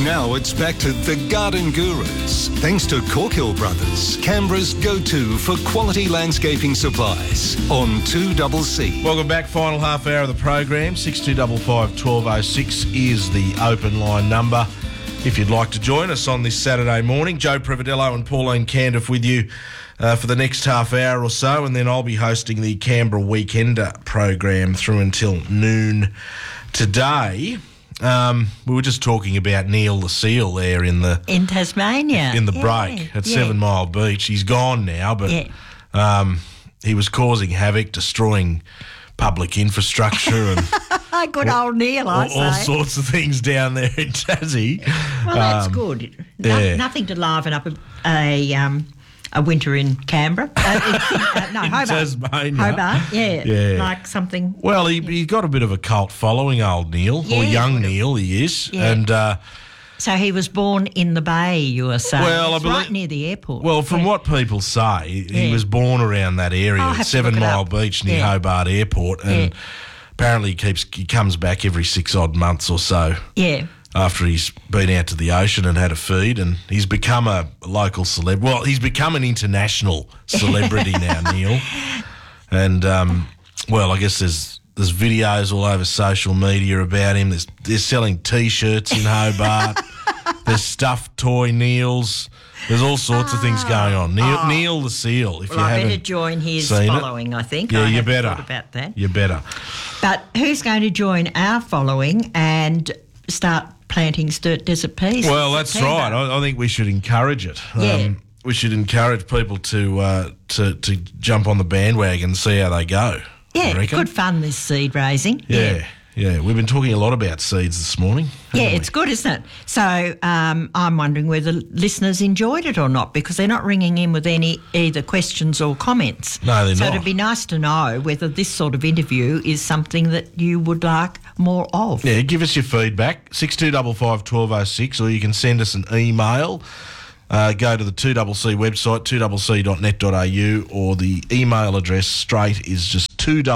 Now it's back to the Garden Gurus, thanks to Corkhill Brothers, Canberra's go-to for quality landscaping supplies on 2CC. Welcome back. Final half hour of the program. 6255 1206 is the open line number if you'd like to join us on this Saturday morning. Joe Prividello and Pauline Candif with you for the next half hour or so, and then I'll be hosting the Canberra Weekender program through until noon today. We were just talking about Neil the seal there in Tasmania in the break at 7 Mile Beach. He's gone now, but he was causing havoc, destroying public infrastructure and good old Neil, I all say. sorts of things down there in Tassie. Well, that's good. Nothing to liven up a winter in Canberra. Hobart. Tasmania. Hobart, like something. Well, he got a bit of a cult following, old Neil, or young Neil, he is. Yeah. And so he was born in the Bay, you were saying. Well, it's right near the airport. Well, from what people say, he was born around that area at 7 Mile Beach near Hobart Airport, and apparently he comes back every 6 odd months or so. Yeah. After he's been out to the ocean and had a feed, and he's become a local celeb. Well, he's become an international celebrity now, Neil. And I guess there's videos all over social media about him. They're selling T-shirts in Hobart. There's stuffed toy Neils. There's all sorts of things going on. Neil the seal. If you haven't I better join his seen following, I think. Yeah, I you hadn't better. thought about that. You better. But who's going to join our following and start planting desert peas? Well, that's right. I think we should encourage it. Yeah. We should encourage people to jump on the bandwagon and see how they go. Yeah, good fun, this seed raising. Yeah. We've been talking a lot about seeds this morning. Yeah, it's good, isn't it? So I'm wondering whether listeners enjoyed it or not, because they're not ringing in with any either questions or comments. No, they're not. So it'd be nice to know whether this sort of interview is something that you would like more of. Yeah, give us your feedback, 6255 1206, or you can send us an email. Go to the 2CC website, 2cc.net.au, or the email address straight is just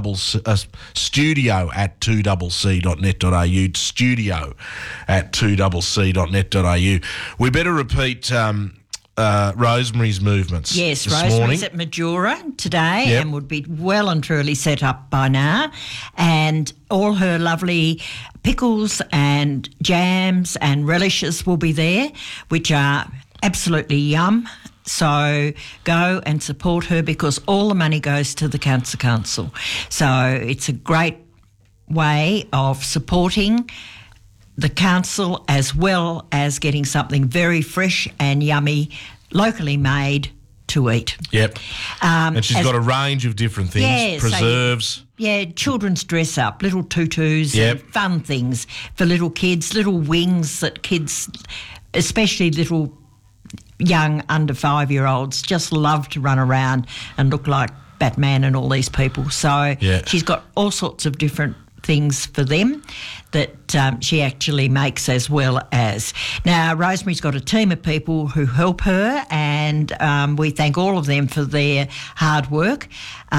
studio at 2cc.net.au, studio at 2cc.net.au. We better repeat Rosemary's movements. Yes, this Rosemary's morning. at Majura today and would be well and truly set up by now. And all her lovely pickles and jams and relishes will be there, which are absolutely yum. So go and support her, because all the money goes to the Cancer Council. So it's a great way of supporting the council, as well as getting something very fresh and yummy, locally made to eat. Yep. And she's got a range of different things, preserves. Children's dress up, little tutus and fun things for little kids, little wings that kids, especially little young under 5-year-olds, just love to run around and look like Batman and all these people. So she's got all sorts of different things for them that she actually makes as well as. Now, Rosemary's got a team of people who help her, and we thank all of them for their hard work.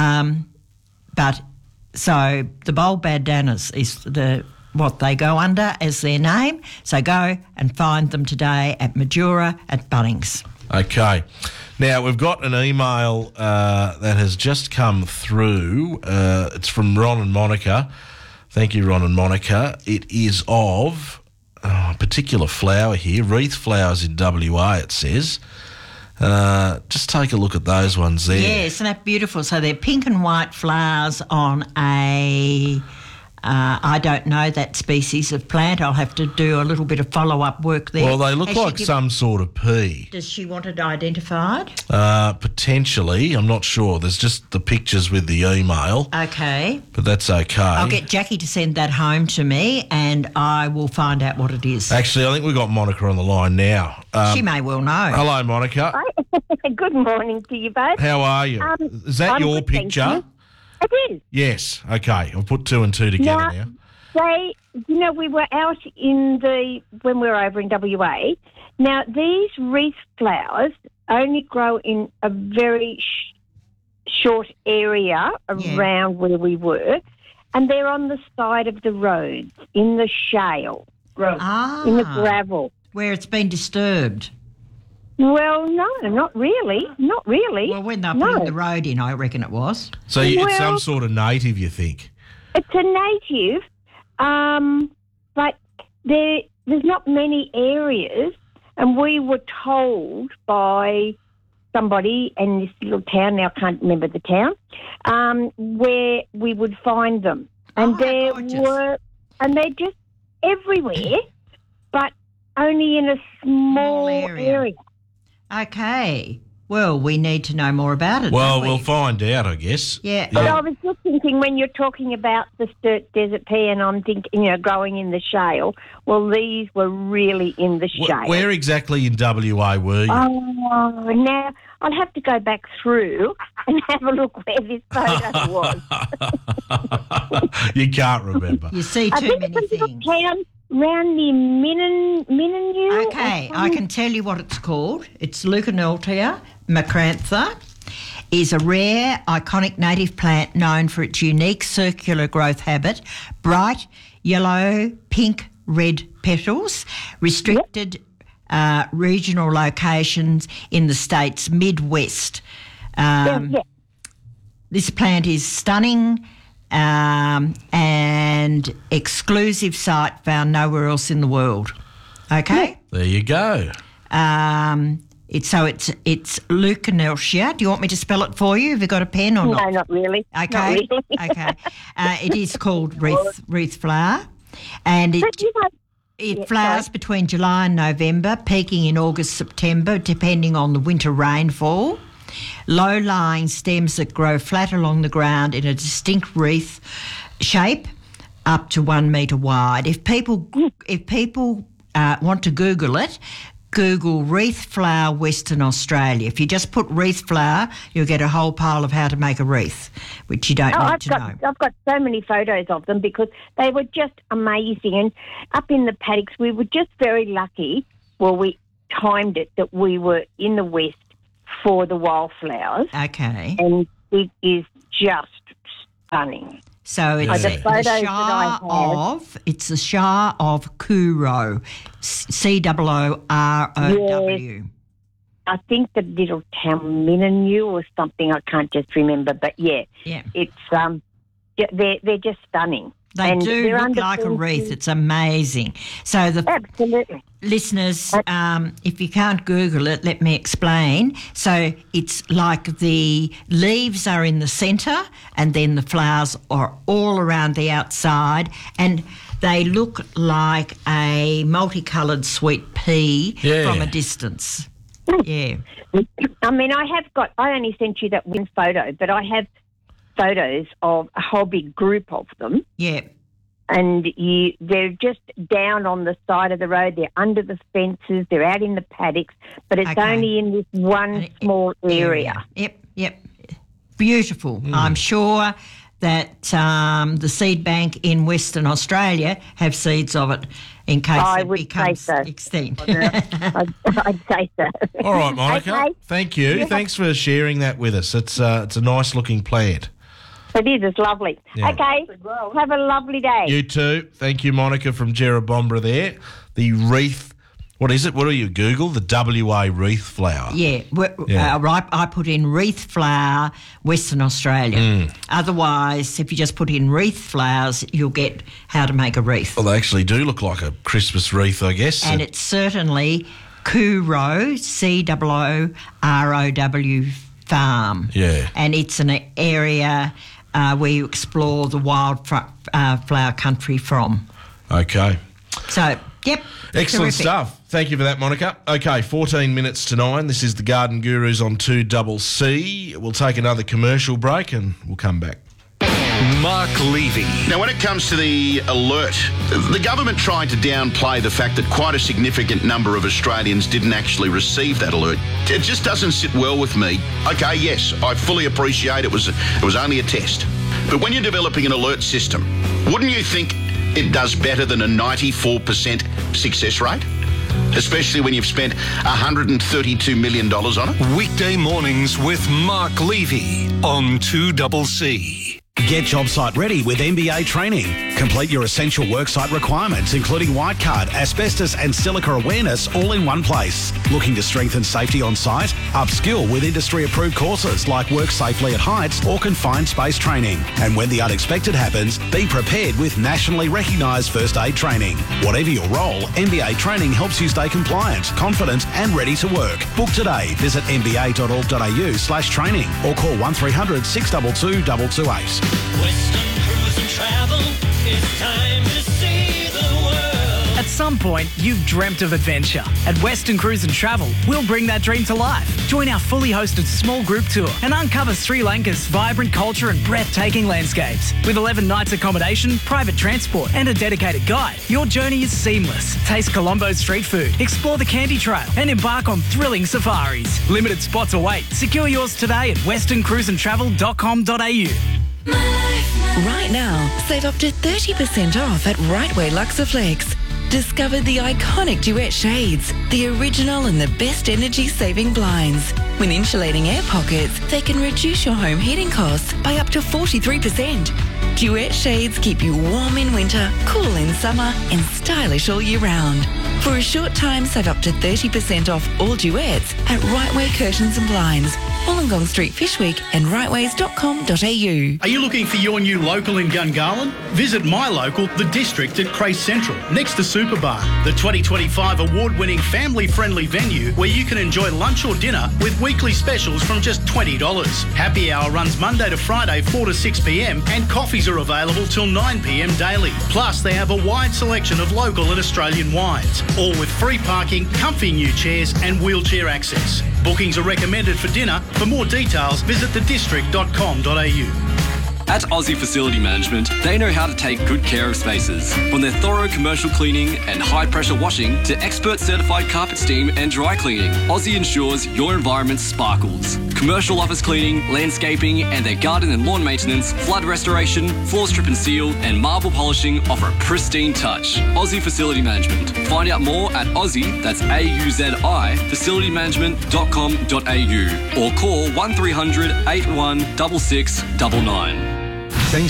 But so the Bold Bandanas is what they go under as their name. So go and find them today at Majura at Bunnings. Okay. Now, we've got an email that has just come through. It's from Ron and Monica. Thank you, Ron and Monica. It is of a particular flower here, wreath flowers in WA, it says. Just take a look at those ones there. Yes, and they're beautiful. So they're pink and white flowers on a... I don't know that species of plant. I'll have to do a little bit of follow-up work there. Well, they look like some sort of pea. Does she want it identified? Potentially. I'm not sure. There's just the pictures with the email. Okay. But that's okay. I'll get Jackie to send that home to me, and I will find out what it is. Actually, I think we've got Monica on the line now. She may well know. Hello, Monica. Good morning to you both. How are you? Is that your good, picture? It is. Yes. Okay. I'll put 2 and 2 together now. We were out when we were over in WA. Now, these wreath flowers only grow in a very short area around where we were, and they're on the side of the roads, in the shale, in the gravel. where it's been disturbed? Well, no, not really. Not really. Well, when they put the road in, I reckon it was. So it's some sort of native, you think? It's a native, but there's not many areas, and we were told by somebody in this little town, now I can't remember the town, where we would find them. And they're just everywhere, but only in a small area. Okay. Well, we need to know more about it. Well, we'll find out, I guess. Yeah. But I was just thinking when you're talking about the Sturt Desert pea, and I'm thinking, growing in the shale, well, these were really in the shale. Where exactly in WA were you? Oh, now I'll have to go back through and have a look where this photo was. You can't remember. You see too many things. Town round near Mininu. Okay, I can tell you what it's called. It's Leucanaltia macrantha. Is a rare, iconic native plant known for its unique circular growth habit, bright yellow, pink, red petals, restricted regional locations in the state's Midwest. This plant is stunning and exclusive site found nowhere else in the world. Okay? There you go. It's Leucanaltia. Do you want me to spell it for you? Have you got a pen or not? No, not really. Okay. Not really. Okay. It is called wreath flower, and it flowers between July and November, peaking in August, September, depending on the winter rainfall. Low-lying stems that grow flat along the ground in a distinct wreath shape, up to 1 metre wide. If people want to Google it, Google wreath flower Western Australia. If you just put wreath flower, you'll get a whole pile of how to make a wreath, which you don't need to know. I've got so many photos of them because they were just amazing. And up in the paddocks, we were just very lucky. Well, we timed it that we were in the west for the wildflowers. Okay. And it is just stunning. So it's the Shire of Coorow, Coorow. Yes. I think the little town Mininu or something. I can't just remember, but it's they're just stunning. They do look like a wreath. It's amazing. So absolutely. Listeners, if you can't Google it, let me explain. So it's like the leaves are in the centre and then the flowers are all around the outside, and they look like a multicoloured sweet pea from a distance. Yeah. I mean, I only sent you that one photo, but I have photos of a whole big group of them. Yeah. And they're just down on the side of the road. They're under the fences. They're out in the paddocks, but it's only in this one small area. Yep. Beautiful. I'm sure that the seed bank in Western Australia have seeds of it in case it becomes extinct. I'd say so. All right, Monica. Okay. Thank you. Yeah. Thanks for sharing that with us. It's a nice looking plant. It is. It's lovely. Yeah. Okay. Have a lovely day. You too. Thank you, Monica from Jerrabomberra there. The wreath, what is it? What do you Google? The WA wreath flower. Yeah. Right. I put in wreath flower, Western Australia. Otherwise, if you just put in wreath flowers, you'll get how to make a wreath. Well, they actually do look like a Christmas wreath, I guess. And it's certainly Coorow, Coorow farm. Yeah. And it's an area where you explore the wild flower country from. Okay. So, yep. Excellent stuff. Thank you for that, Monica. Okay, 14 minutes to 9. This is the Garden Gurus on 2CC. We'll take another commercial break and we'll come back. Mark Levy. Now, when it comes to the alert, the government tried to downplay the fact that quite a significant number of Australians didn't actually receive that alert. It just doesn't sit well with me. Okay, yes, I fully appreciate it was only a test. But when you're developing an alert system, wouldn't you think it does better than a 94% success rate? Especially when you've spent $132 million on it? Weekday mornings with Mark Levy on 2CC. Get job site ready with MBA training. Complete your essential worksite requirements, including white card, asbestos and silica awareness, all in one place. Looking to strengthen safety on site? Upskill with industry-approved courses like Work Safely at Heights or Confined Space training. And when the unexpected happens, be prepared with nationally recognised first aid training. Whatever your role, MBA training helps you stay compliant, confident and ready to work. Book today. Visit mba.org.au/training or call 1300 622 228. Western Cruise and Travel, it's time to see the world. At some point, you've dreamt of adventure. At Western Cruise and Travel, we'll bring that dream to life. Join our fully hosted small group tour and uncover Sri Lanka's vibrant culture and breathtaking landscapes. With 11 nights accommodation, private transport and a dedicated guide, your journey is seamless. Taste Colombo's street food, explore the Candy Trail and embark on thrilling safaris. Limited spots await. Secure yours today at westerncruiseandtravel.com.au. Right now, save up to 30% off at Rightway Luxaflex. Discover the iconic Duet shades, the original and the best energy-saving blinds. When insulating air pockets, they can reduce your home heating costs by up to 43%. Duet shades keep you warm in winter, cool in summer, and stylish all year round. For a short time, save up to 30% off all Duets at Rightway Curtains and Blinds, Wollongong Street, Fishwick, and rightways.com.au. Are you looking for your new local in Gungahlin? Visit my local, The District at Crace Central, next to Superbar, the 2025 award-winning family-friendly venue where you can enjoy lunch or dinner with weekly specials from just $20. Happy hour runs Monday to Friday 4 to 6 p.m. and coffees are available till 9 p.m. daily. Plus, they have a wide selection of local and Australian wines, all with free parking, comfy new chairs and wheelchair access. Bookings are recommended for dinner. For more details, visit thedistrict.com.au. At Aussie Facility Management, they know how to take good care of spaces. From their thorough commercial cleaning and high-pressure washing to expert certified carpet steam and dry cleaning, Aussie ensures your environment sparkles. Commercial office cleaning, landscaping, and their garden and lawn maintenance, flood restoration, floor strip and seal, and marble polishing offer a pristine touch. Aussie Facility Management. Find out more at Aussie, that's AUZI, facilitymanagement.com.au or call 1300 81 6699.